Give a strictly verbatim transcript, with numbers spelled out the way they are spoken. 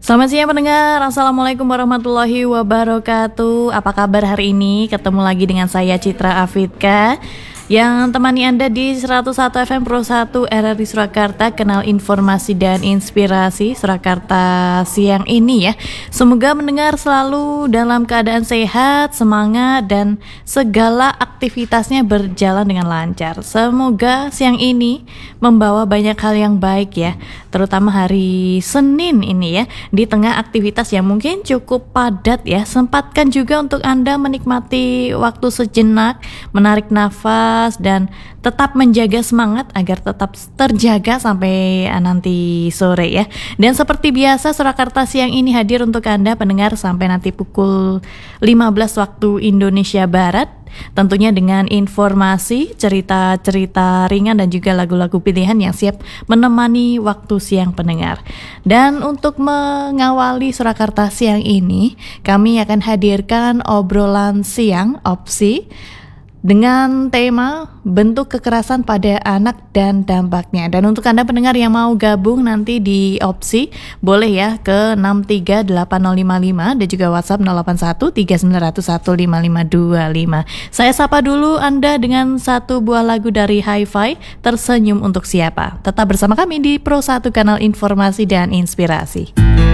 Selamat siang pendengar, Assalamualaikum warahmatullahi wabarakatuh. Apa kabar hari ini? Ketemu lagi dengan saya Citra Afidka yang temani Anda di seratus satu F M Pro satu R R I Surakarta, Kanal Informasi dan Inspirasi Surakarta siang ini ya. Semoga mendengar selalu dalam keadaan sehat, semangat, dan segala aktivitasnya berjalan dengan lancar. Semoga siang ini membawa banyak hal yang baik ya, terutama hari Senin ini ya. Di tengah aktivitas yang mungkin cukup padat ya, sempatkan juga untuk Anda menikmati waktu sejenak, menarik nafas, dan tetap menjaga semangat agar tetap terjaga sampai nanti sore ya. Dan seperti biasa, Surakarta siang ini hadir untuk Anda pendengar sampai nanti pukul lima belas waktu Indonesia Barat. Tentunya dengan informasi, cerita-cerita ringan dan juga lagu-lagu pilihan yang siap menemani waktu siang pendengar. Dan untuk mengawali Surakarta siang ini, kami akan hadirkan obrolan siang opsi dengan tema bentuk kekerasan pada anak dan dampaknya. Dan untuk Anda pendengar yang mau gabung nanti di opsi, boleh ya ke enam tiga delapan nol lima lima dan juga WhatsApp nol delapan satu tiga sembilan nol satu lima lima dua lima. Saya sapa dulu Anda dengan satu buah lagu dari Hi-Fi, Tersenyum Untuk Siapa. Tetap bersama kami di Pro satu Kanal Informasi dan Inspirasi.